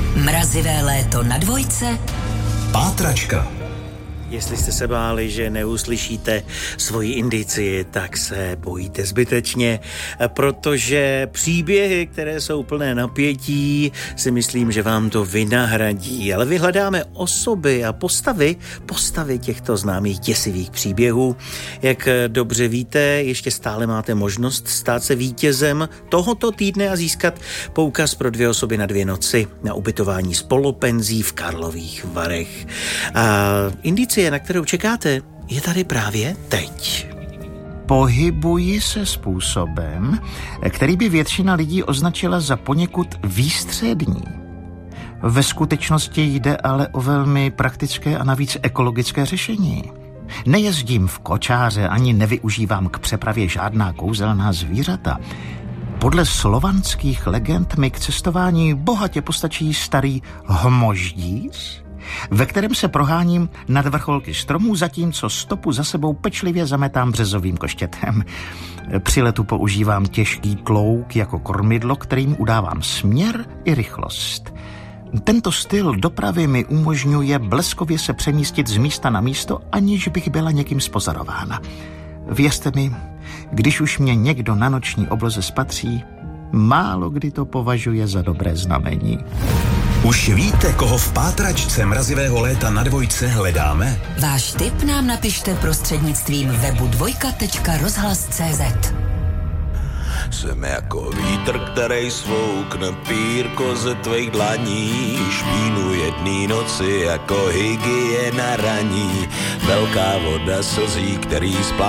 Mrazivé léto na dvojce. Pátračka. Jestli jste se báli, že neuslyšíte svoji indici, tak se bojíte zbytečně, protože příběhy, které jsou plné napětí, si myslím, že vám to vynahradí. Ale vyhledáme osoby a postavy těchto známých děsivých příběhů. Jak dobře víte, ještě stále máte možnost stát se vítězem tohoto týdne a získat poukaz pro 2 osoby na 2 noci na ubytování s polopenzí v Karlových Varech. A indicie, na kterou čekáte, je tady právě teď. Pohybuji se způsobem, který by většina lidí označila za poněkud výstřední. Ve skutečnosti jde ale o velmi praktické a navíc ekologické řešení. Nejezdím v kočáře ani nevyužívám k přepravě žádná kouzelná zvířata. Podle slovanských legend mi k cestování bohatě postačí starý hmoždíř, ve kterém se proháním nad vrcholky stromů, zatímco stopu za sebou pečlivě zametám březovým koštětem. Při letu používám těžký klouk jako kormidlo, kterým udávám směr i rychlost. Tento styl dopravy mi umožňuje bleskově se přemístit z místa na místo, aniž bych byla někým spozorována. Věřte mi, když už mě někdo na noční obloze spatří, málo kdy to považuje za dobré znamení. Už víte, koho v pátračce mrazivého léta na dvojce hledáme? Váš tip nám napište prostřednictvím webu dvojka.rozhlas.cz. Jsem jako vítr, který svoukne pírko ze tvých dlaní, špínu jedný noci jako hygiena raní, velká voda slzí, který splá